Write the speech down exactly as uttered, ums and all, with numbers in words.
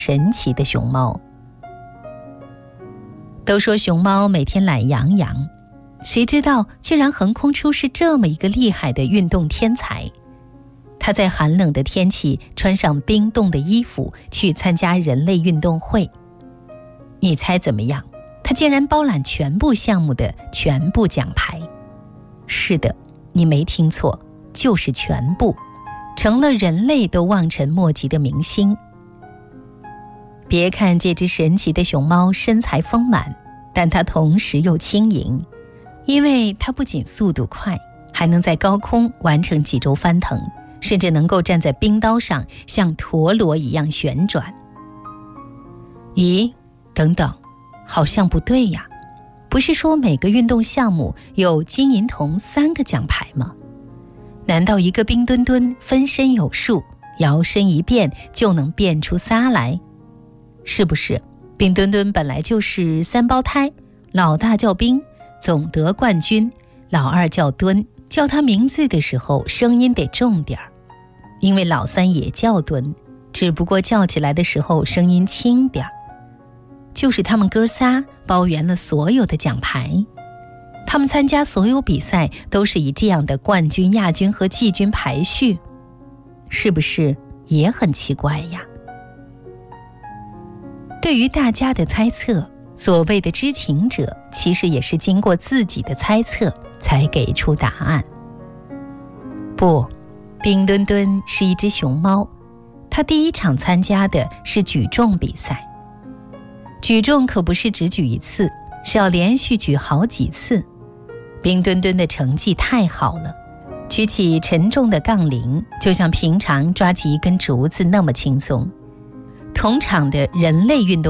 神奇的熊猫。都说熊猫每天懒洋洋，谁知道居然横空出世这么一个厉害的运动天才。他在寒冷的天气穿上冰冻的衣服去参加人类运动会。你猜怎么样？他竟然包揽全部项目的全部奖牌。是的，你没听错，就是全部，成了人类都望尘莫及的明星。别看这只神奇的熊猫身材丰满，但它同时又轻盈，因为它不仅速度快，还能在高空完成几周翻腾，甚至能够站在冰刀上像陀螺一样旋转。咦，等等，好像不对呀，不是说每个运动项目有金银铜三个奖牌吗？难道一个冰墩墩分身有术，摇身一变就能变出仨来？是不是冰墩墩本来就是三胞胎，老大叫冰，总得冠军，老二叫墩，叫他名字的时候声音得重点儿，因为老三也叫墩，只不过叫起来的时候声音轻点儿。就是他们哥仨包圆了所有的奖牌，他们参加所有比赛都是以这样的冠军、亚军和季军排序，是不是也很奇怪呀？对于大家的猜测，所谓的知情者其实也是经过自己的猜测才给出答案。不，冰墩墩是一只熊猫，它第一场参加的是举重比赛。举重可不是只举一次，是要连续举好几次。冰墩墩的成绩太好了，举起沉重的杠铃就像平常抓起一根竹子那么轻松。同场的人类运动